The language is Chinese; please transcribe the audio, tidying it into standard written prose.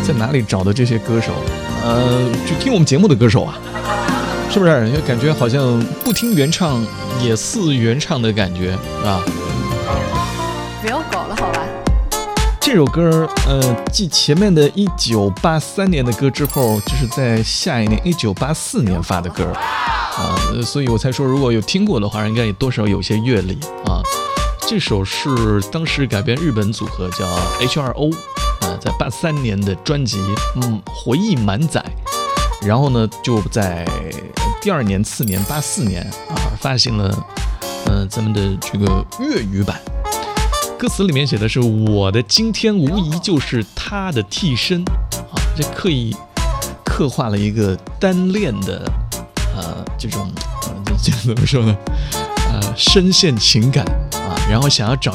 在哪里找的这些歌手？就听我们节目的歌手啊，是不是？就感觉好像不听原唱也似原唱的感觉啊。 不要搞了，好吧？ 这首歌，继前面的1983年的歌之后，就是在下一年1984年发的歌啊，所以我才说，如果有听过的话，应该也多少有些阅历啊。这首是当时改编日本组合叫 H2O 啊，在83年的专辑回忆满载，然后呢就在第二年次年84年啊发行了咱们的这个粤语版。歌词里面写的是我的今天无疑就是他的替身啊，这刻意刻画了一个单恋的这种这怎么说呢深陷情感啊，然后想要找